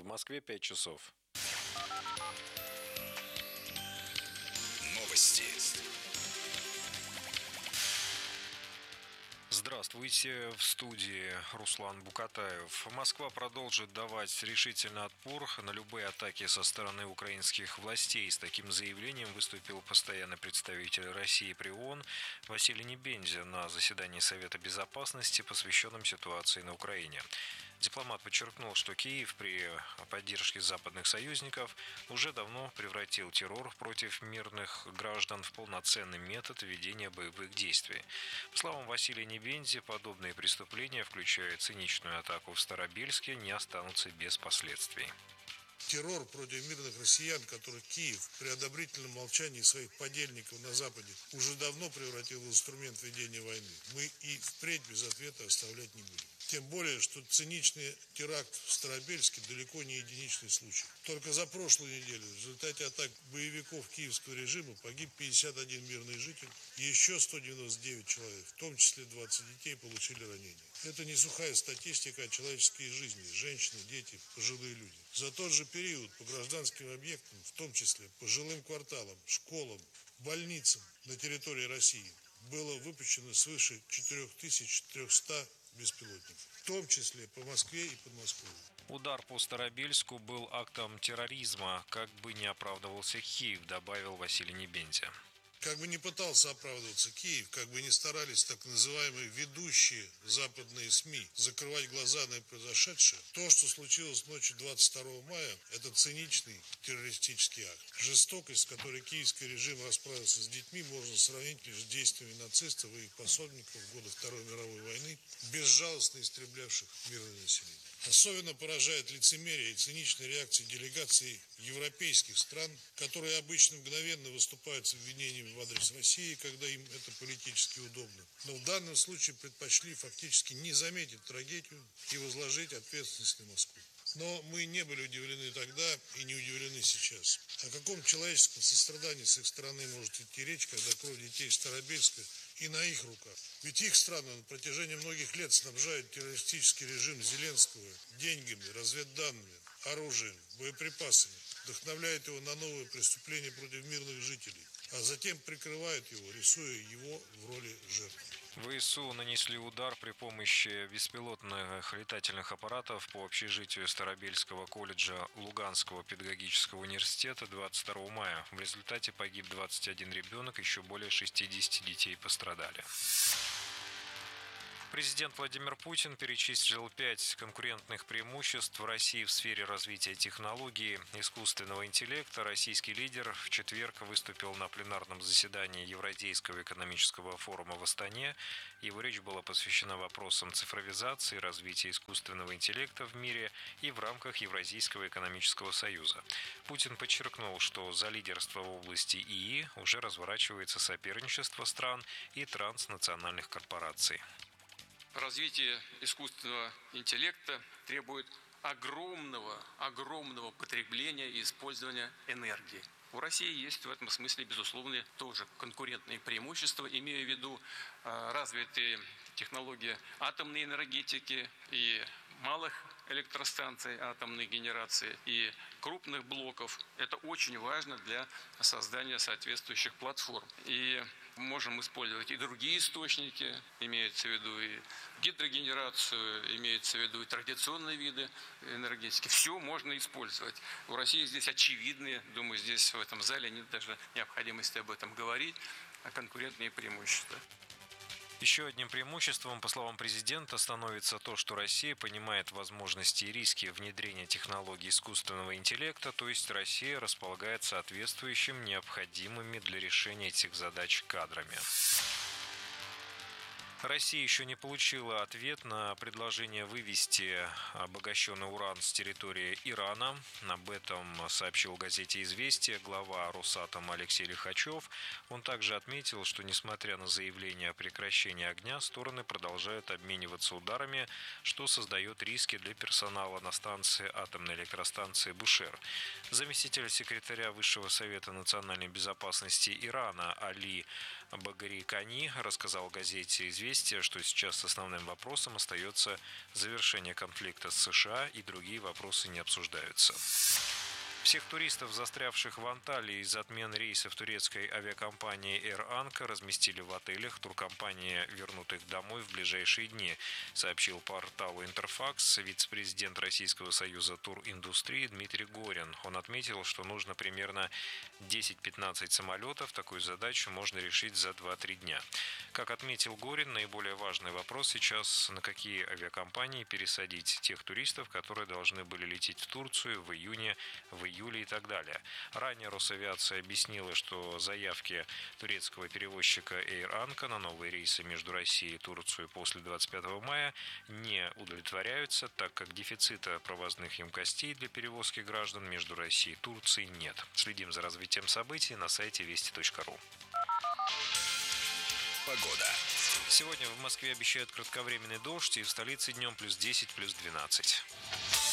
В Москве 5 часов. Новости. Здравствуйте, в студии Руслан Букатаев. Москва продолжит давать решительный отпор на любые атаки со стороны украинских властей. С таким заявлением выступил постоянный представитель России при ООН Василий Небензя на заседании Совета Безопасности, посвященном ситуации на Украине. Дипломат подчеркнул, что Киев при поддержке западных союзников уже давно превратил террор против мирных граждан в полноценный метод ведения боевых действий. По словам Василия Небензи, подобные преступления, включая циничную атаку в Старобельске, не останутся без последствий. Террор против мирных россиян, который Киев при одобрительном молчании своих подельников на Западе уже давно превратил в инструмент ведения войны, мы и впредь без ответа оставлять не будем. Тем более, что циничный теракт в Старобельске далеко не единичный случай. Только за прошлую неделю в результате атак боевиков киевского режима погиб 51 мирный житель, и еще 199 человек, в том числе 20 детей, получили ранения. Это не сухая статистика, а человеческие жизни, женщины, дети, пожилые люди. За тот же период по гражданским объектам, в том числе по жилым кварталам, школам, больницам на территории России, было выпущено свыше 4300 беспилотников, в том числе по Москве и Подмосковью. Удар по Старобельску был актом терроризма, как бы ни оправдывался Киев, добавил Василий Небензя. Как бы ни пытался оправдываться Киев, как бы ни старались так называемые ведущие западные СМИ закрывать глаза на произошедшее, то, что случилось ночью 22 мая, это циничный террористический акт. Жестокость, с которой киевский режим расправился с детьми, можно сравнить лишь с действиями нацистов и их пособников в годы Второй мировой войны, безжалостно истреблявших мирное население. Особенно поражает лицемерие и циничная реакция делегаций европейских стран, которые обычно мгновенно выступают с обвинениями в адрес России, когда им это политически удобно. Но в данном случае предпочли фактически не заметить трагедию и возложить ответственность на Москву. Но мы не были удивлены тогда и не удивлены сейчас. О каком человеческом сострадании с их стороны может идти речь, когда кровь детей Старобельска и на их руках? Ведь их страны на протяжении многих лет снабжают террористический режим Зеленского деньгами, разведданными, оружием, боеприпасами, вдохновляют его на новые преступления против мирных жителей, а затем прикрывают его, рисуя его в роли жертвы. ВСУ нанесли удар при помощи беспилотных летательных аппаратов по общежитию Старобельского колледжа Луганского педагогического университета 22 мая. В результате погиб 21 ребенок, еще более 60 детей пострадали. Президент Владимир Путин перечислил 5 конкурентных преимуществ России в сфере развития технологий искусственного интеллекта. Российский лидер в четверг выступил на пленарном заседании Евразийского экономического форума в Астане. Его речь была посвящена вопросам цифровизации, развития искусственного интеллекта в мире и в рамках Евразийского экономического союза. Путин подчеркнул, что за лидерство в области ИИ уже разворачивается соперничество стран и транснациональных корпораций. Развитие искусственного интеллекта требует огромного потребления и использования энергии. У России есть в этом смысле, безусловно, тоже конкурентные преимущества, имея в виду развитые технологии атомной энергетики и малых электростанций атомной генерации и крупных блоков. Это очень важно для создания соответствующих платформ. И можем использовать и другие источники, имеется в виду и гидрогенерацию, имеется в виду и традиционные виды энергетики. Все можно использовать. У России здесь очевидные, думаю, здесь в этом зале нет даже необходимости об этом говорить, конкурентные преимущества. Еще одним преимуществом, по словам президента, становится то, что Россия понимает возможности и риски внедрения технологий искусственного интеллекта, то есть Россия располагает соответствующим необходимыми для решения этих задач кадрами. Россия еще не получила ответ на предложение вывести обогащенный уран с территории Ирана. Об этом сообщил газете «Известия» глава Росатома Алексей Лихачев. Он также отметил, что несмотря на заявление о прекращении огня, стороны продолжают обмениваться ударами, что создает риски для персонала на станции атомной электростанции Бушер. Заместитель секретаря Высшего совета национальной безопасности Ирана Али Багарикани рассказал газете «Известия», что сейчас основным вопросом остается завершение конфликта с США, и другие вопросы не обсуждаются. Всех туристов, застрявших в Анталии из-за отмены рейсов турецкой авиакомпании Air Anka, разместили в отелях. Туркомпания вернут их домой в ближайшие дни, сообщил порталу Интерфакс вице-президент Российского союза туриндустрии Дмитрий Горин. Он отметил, что нужно примерно 10-15 самолетов. Такую задачу можно решить за 2-3 дня. Как отметил Горин, наиболее важный вопрос сейчас, на какие авиакомпании пересадить тех туристов, которые должны были лететь в Турцию в июне, в июле и так далее. Ранее Росавиация объяснила, что заявки турецкого перевозчика Air Anka на новые рейсы между Россией и Турцией после 25 мая не удовлетворяются, так как дефицита провозных емкостей для перевозки граждан между Россией и Турцией нет. Следим за развитием событий на сайте вести.ру. Погода. Сегодня в Москве обещают кратковременный дождь, и в столице днем +10, +12.